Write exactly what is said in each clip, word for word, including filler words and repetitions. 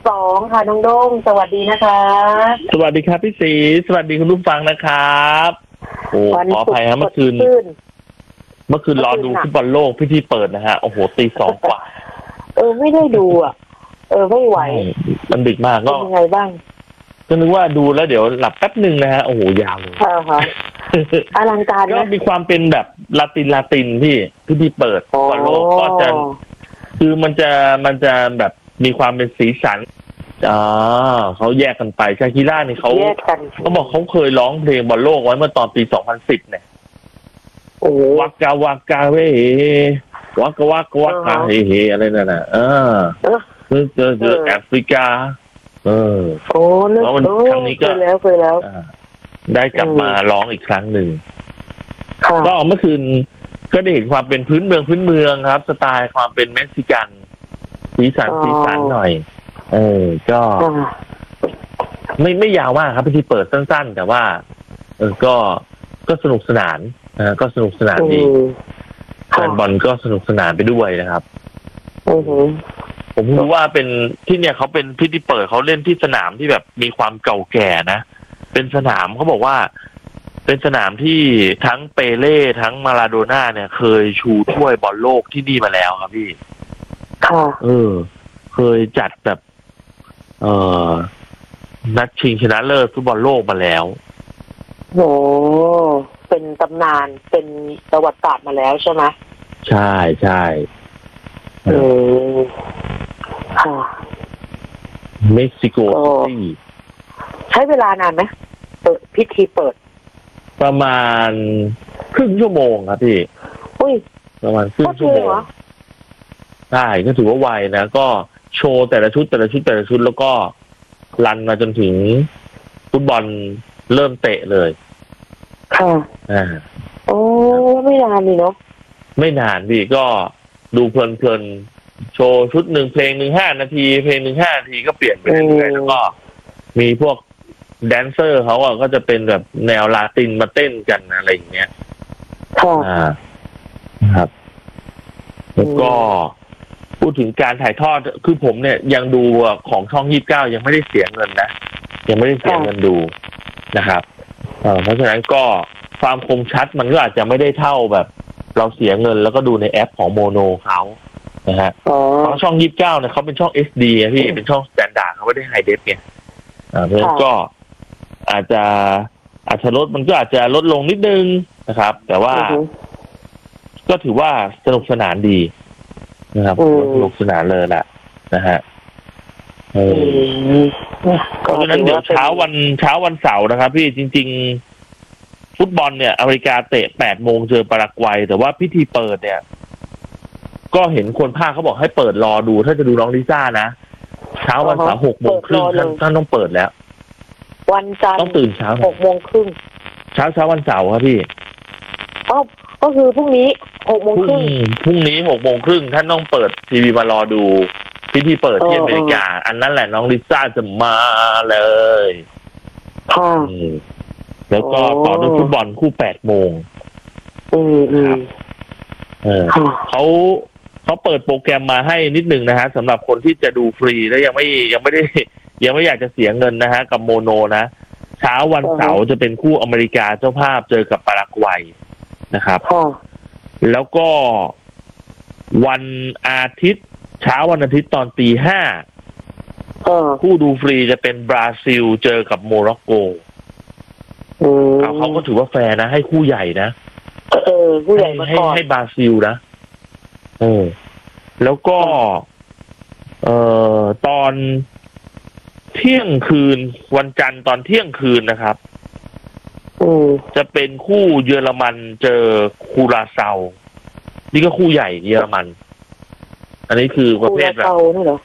สองค่ะน้องโด้งสวัสดีนะคะสวัสดีครับพี่ศรีสวัสดีคุณผู้ฟังนะครับโอ้ขออภัยครับเมื่อคืนเมื่อคืนรอดูฟุตบอลโลกพิธีเปิดนะฮะโอ้โหตีสองกว่าเออไม่ได้ดูอ่ะเออไม่ไหวมันดึกมากก็ยังไงบ้างก็นึกว่าดูแล้วเดี๋ยวหลับแป๊บหนึ่งนะฮะโอ้โหยาวเลยอลังการก็มีความเป็นแบบลาตินลาตินพี่พิธีเปิดฟุตบอลโลกก็จะคือมันจะมันจะแบบมีความเป็นสีสันอ่าเขาแยกกันไปชาคิร่านี่เขาเขาบอกเขาเคยร้องเพลงบอลโลกไว้เมื่อตอนปีสองพันสิบเนี่ยวักกาวากาเววักกาวากาวากาเฮเฮอะไรนั่นน่ะเออเจอเจอเจอแอฟริกาเออโอ้แล้วครั้งนี้ก็เคยแล้วเคยแล้วได้กลับมาร้องอีกครั้งหนึ่งก็เมื่อคืนก็ได้เห็นความเป็นพื้นเมืองพื้นเมืองครับสไตล์ความเป็นเม็กซิกันสีสันสีสันหน่อยเออก็ไม่ไม่ยาวมากครับพิธีเปิดสั้นๆแต่ว่าเออก็ก็สนุกสนานนะก็สนุกสนานดีแฟนบอลก็สนุกสนานไปด้วยนะครับผมรู้ว่าเป็นที่เนี่ยเขาเป็นพิธีเปิดเขาเล่นที่สนามที่แบบมีความเก่าแก่นะเป็นสนามเขาบอกว่าเป็นสนามที่ทั้งเปเล่ทั้งมาราโดน่าเนี่ยเคยชูถ้วยบอลโลกที่นี่มาแล้วครับพี่ค่ะเออเคยจัดแบบเอ่อนัดชิงชนะเลิศฟุตบอลโลกมาแล้วโหเป็นตำนานเป็นประวัติศาสตร์มาแล้วใช่ไหมใช่ใช่เออค่ะเม็กซิโกซิตี้ใช้เวลานานไหมเปิดพิธีเปิดประมาณครึ่งชั่วโมงครับพี่อุ้ยประมาณครึ่งชั่วโมงใช่ก็ถือว่าไวนะก็โชว์แต่ละชุดแต่ละชุดแต่ละชุดแล้วก็รันมาจนถึงฟุตบอลเริ่มเตะเลยค่ะอ่าโอ้ไม่นานนี่เนาะไม่นานพี่ก็ดูเพลินๆโชว์ชุดหนึ่งเพลงหนึ่งห้านาทีเพลงหนึ่งห้านาทีก็เปลี่ยนไปเรื่อยๆแล้วก็มีพวกแดนเซอร์เขาอ่ะก็จะเป็นแบบแนวลาตินมาเต้นกันอะไรอย่างเงี้ยค่ะครับแล้วก็พูดถึงการถ่ายทอดคือผมเนี่ยยังดูของช่องยี่สิบเก้ายังไม่ได้เสียเงินนะยังไม่ได้เสียเงินดูนะครับเพราะฉะนั้นก็ความคมชัดมันก็อาจจะไม่ได้เท่าแบบเราเสียเงินแล้วก็ดูในแอปของโมโนเขานะฮะเพราะช่องยี่สิบเก้าเนี่ยเขาเป็นช่อง เอส ดี อ่ะพี่เป็นช่องสแตนดาร์ดเขาไม่ได้ไฮเดฟเนี่ยเพราะฉะนั้นก็อาจจะอาจจะลดมันก็อาจจะลดลงนิดนึงนะครับแต่ว่าก็ถือว่าสนุกสนานดีนะครับสนุกสนานเลยแหละนะฮะเออเพราะฉะนั้นเดี๋ยวเช้าวันเช้าวันเสาร์นะครับพี่จริงๆฟุตบอลเนี่ยอเมริกาเตะแปดโมงเจอปารากวัยแต่ว่าพิธีเปิดเนี่ยก็เห็นคนภาคเขาบอกให้เปิดรอดูถ้าจะดูน้องลิซ่านะเช้าวันเสาร์หกโมงครึ่งท่านท่านต้องเปิดแล้ววันจันทร์ต้องตื่นเช้าหกโมงครึ่งเช้าเช้าวันเสาร์ครับพี่อ๋อก็คือพรุ่งนี้หกโมงครึ่งพรุ่งนี้หกโมงครึ่งท่านต้องเปิดทีวีมารอดูพิธีเปิดที่อเมริกาอันนั้นแหละน้องลิซ่าจะมาเลยค่ะแล้วก็ต่อด้วยฟุตบอลคู่แปดโมงอืมอืมเออเขาเขาเปิดโปรแกรมมาให้นิดนึงนะฮะสำหรับคนที่จะดูฟรีแล้วยังไม่ยังไม่ได้ยังไม่อยากจะเสียเงินนะฮะกับโมโนนะเช้าวันเสาร์จะเป็นคู่อเมริกาเจ้าภาพเจอกับปารากวัยนะครับแล้วก็วันอาทิตย์เช้าวันอาทิตย์ตอนตีห้าคู่ดูฟรีจะเป็นบราซิลเจอกับโมร็อกโกเอาเขาก็ถือว่าแฟร์นะให้คู่ใหญ่นะเออคู่ใหญ่มาก่อนให้ให้บราซิลนะเออแล้วก็เอ่อตอนเที่ยงคืนวันจันทร์ตอนเที่ยงคืนนะครับจะเป็นคู่เยอรมันเจอคูราเซานี่ก็คู่ใหญ่เยอรมันอันนี้คือประเภทแบบ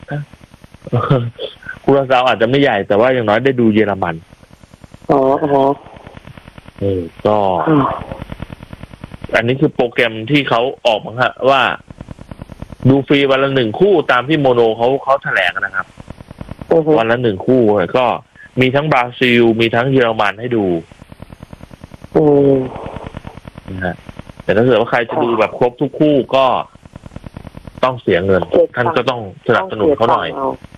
คูราเซาอาจจะไม่ใหญ่แต่ว่าอย่างน้อยได้ดูเยอรมันอ๋ออ๋อเออก็อันนี้คือโปรแกรมที่เขาออกมาฮะว่าดูฟรีวันละหนึ่งคู่ตามที่โมโนเขาเขาแถลงนะครับวันละหนึ่งคู่ก็มีทั้งบราซิลมีทั้งเยอรมันให้ดูนะฮะแต่ถ้าเกิดว่าใครจะดูแบบครบทุกคู่ก็ต้องเสียเงินท่านก็ต้องสนับสนุนเขาหน่อย